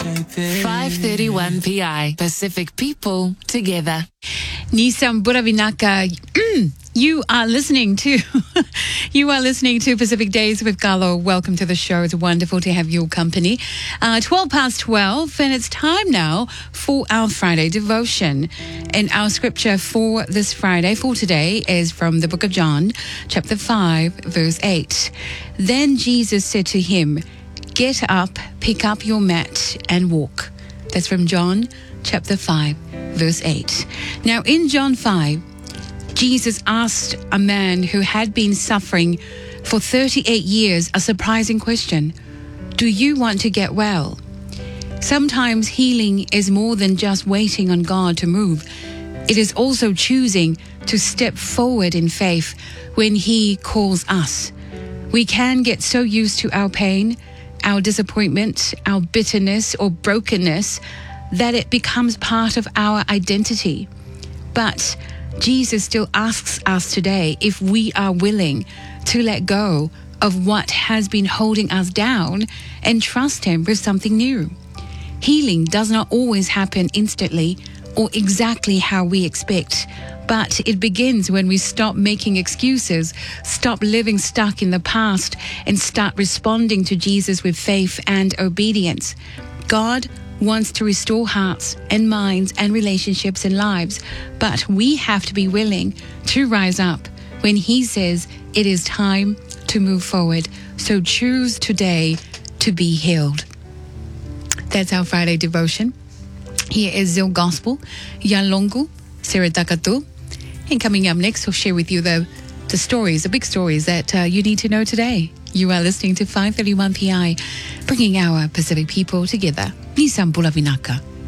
5:31 PI. Pacific people together. Nisam Buravinaka. You are listening to Pacific Days with Carlo. Welcome to the show. It's wonderful to have your company. 12:12, and it's time now for our Friday devotion. And our scripture for this Friday, for today, is from the book of John, chapter 5, verse 8. Then Jesus said to him, "Get up, pick up your mat, and walk." That's from John chapter 5, verse 8. Now, in John 5, Jesus asked a man who had been suffering for 38 years a surprising question. Do you want to get well? Sometimes healing is more than just waiting on God to move. It is also choosing to step forward in faith when He calls us. We can get so used to our pain, our disappointment, our bitterness or brokenness that it becomes part of our identity. But Jesus still asks us today if we are willing to let go of what has been holding us down and trust Him with something new. Healing does not always happen instantly or exactly how we expect, but it begins when we stop making excuses, stop living stuck in the past, and start responding to Jesus with faith and obedience. God wants to restore hearts and minds and relationships and lives, but we have to be willing to rise up when He says it is time to move forward. So choose today to be healed. That's our Friday devotion. Here is Zil Gospel, Yalongu, Seretakatu. And coming up next, we'll share with you the stories, the big stories that you need to know today. You are listening to 531 PI, bringing our Pacific people together. Nisam Buravinaka.